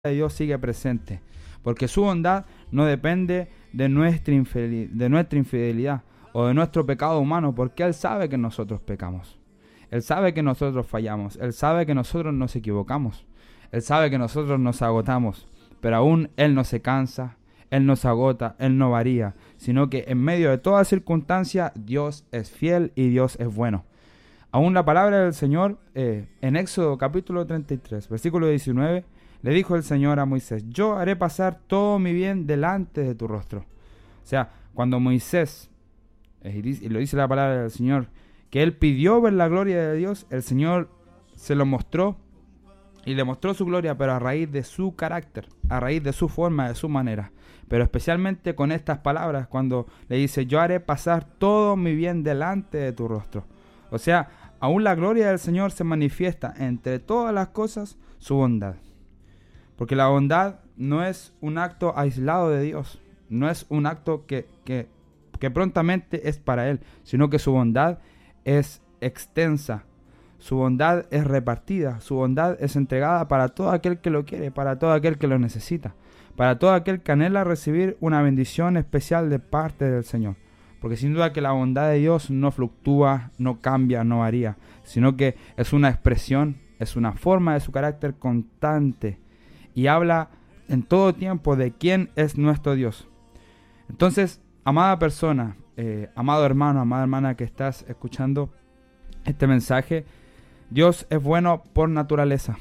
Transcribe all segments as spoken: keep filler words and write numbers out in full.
de Dios sigue presente, porque su bondad no depende de nuestra, infidel- de nuestra infidelidad o de nuestro pecado humano, porque Él sabe que nosotros pecamos. Él sabe que nosotros fallamos. Él sabe que nosotros nos equivocamos. Él sabe que nosotros nos agotamos, pero aún Él no se cansa, Él no se agota, Él no varía, sino que en medio de toda circunstancia Dios es fiel y Dios es bueno. Aún la palabra del Señor, eh, en Éxodo capítulo treinta y tres, versículo diecinueve, le dijo el Señor a Moisés: yo haré pasar todo mi bien delante de tu rostro. O sea, cuando Moisés, eh, y lo dice la palabra del Señor, que él pidió ver la gloria de Dios, el Señor se lo mostró y le mostró su gloria, pero a raíz de su carácter, a raíz de su forma, de su manera. Pero especialmente con estas palabras, cuando le dice: yo haré pasar todo mi bien delante de tu rostro. O sea, aún la gloria del Señor se manifiesta entre todas las cosas, su bondad. Porque la bondad no es un acto aislado de Dios, no es un acto que, que, que prontamente es para Él, sino que su bondad es extensa, su bondad es repartida, su bondad es entregada para todo aquel que lo quiere, para todo aquel que lo necesita, para todo aquel que anhela recibir una bendición especial de parte del Señor. Porque sin duda que la bondad de Dios no fluctúa, no cambia, no varía, sino que es una expresión, es una forma de su carácter constante y habla en todo tiempo de quién es nuestro Dios. Entonces, amada persona, eh, amado hermano, amada hermana que estás escuchando este mensaje, Dios es bueno por naturaleza.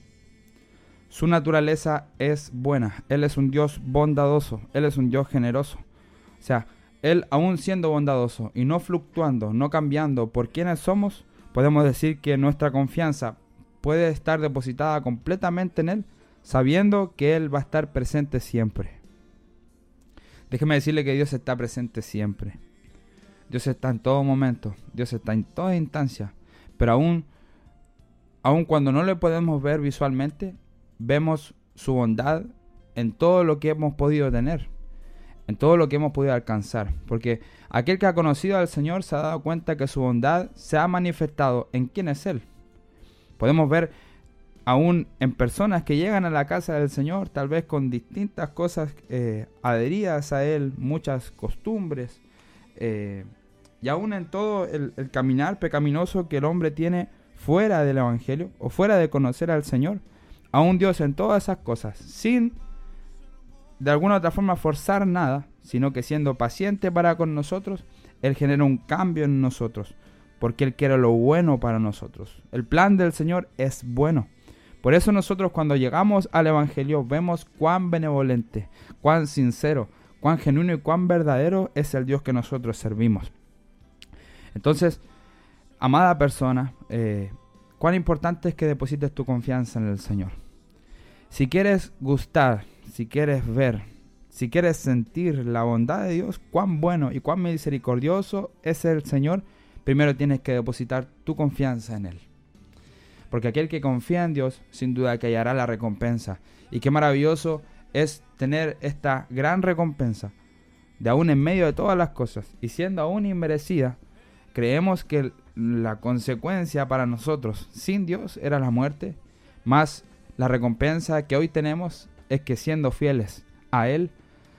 Su naturaleza es buena. Él es un Dios bondadoso. Él es un Dios generoso. O sea, Él, aún siendo bondadoso y no fluctuando, no cambiando por quienes somos, podemos decir que nuestra confianza puede estar depositada completamente en Él, sabiendo que Él va a estar presente siempre. Déjeme decirle que Dios está presente siempre. Dios está en todo momento. Dios está en toda instancia. Pero aún, aún cuando no le podemos ver visualmente, vemos su bondad en todo lo que hemos podido tener, en todo lo que hemos podido alcanzar. Porque aquel que ha conocido al Señor se ha dado cuenta que su bondad se ha manifestado en quién es Él. Podemos ver aún en personas que llegan a la casa del Señor, tal vez con distintas cosas eh, adheridas a Él, muchas costumbres, eh, y aún en todo el, el caminar pecaminoso que el hombre tiene fuera del Evangelio o fuera de conocer al Señor. Aún Dios en todas esas cosas, sin de alguna u otra forma forzar nada, sino que siendo paciente para con nosotros, Él genera un cambio en nosotros, porque Él quiere lo bueno para nosotros. El plan del Señor es bueno. Por eso nosotros cuando llegamos al Evangelio vemos cuán benevolente, cuán sincero, cuán genuino y cuán verdadero es el Dios que nosotros servimos. Entonces, amada persona, eh, cuán importante es que deposites tu confianza en el Señor. Si quieres gustar, si quieres ver, si quieres sentir la bondad de Dios, cuán bueno y cuán misericordioso es el Señor, primero tienes que depositar tu confianza en Él. Porque aquel que confía en Dios, sin duda que hallará la recompensa. Y qué maravilloso es tener esta gran recompensa, de aún en medio de todas las cosas, y siendo aún inmerecida, creemos que la consecuencia para nosotros sin Dios era la muerte, más la recompensa que hoy tenemos es que siendo fieles a Él,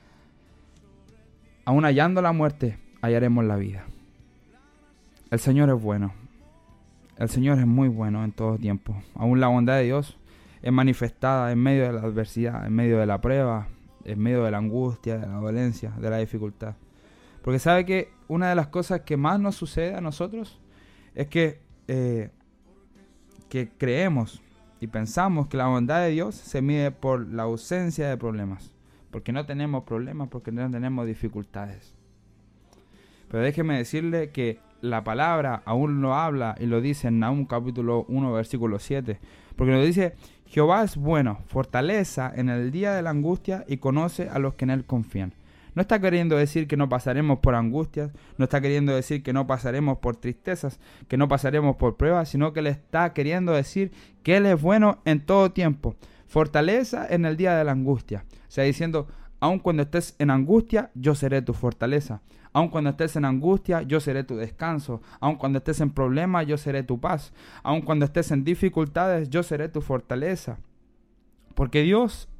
aún hallando la muerte, hallaremos la vida. El Señor es bueno. El Señor es muy bueno en todo tiempo. Aún la bondad de Dios es manifestada en medio de la adversidad, en medio de la prueba, en medio de la angustia, de la dolencia, de la dificultad. Porque sabe que una de las cosas que más nos sucede a nosotros es que, eh, que creemos y pensamos que la bondad de Dios se mide por la ausencia de problemas. Porque no tenemos problemas, porque no tenemos dificultades. Pero déjeme decirle que la palabra aún lo habla y lo dice en Nahum capítulo uno versículo siete. Porque nos dice: Jehová es bueno, fortaleza en el día de la angustia y conoce a los que en Él confían. No está queriendo decir que no pasaremos por angustias, no está queriendo decir que no pasaremos por tristezas, que no pasaremos por pruebas, sino que le está queriendo decir que Él es bueno en todo tiempo. Fortaleza en el día de la angustia. O sea, diciendo: aun cuando estés en angustia, yo seré tu fortaleza. Aun cuando estés en angustia, yo seré tu descanso. Aun cuando estés en problemas, yo seré tu paz. Aun cuando estés en dificultades, yo seré tu fortaleza. Porque Dios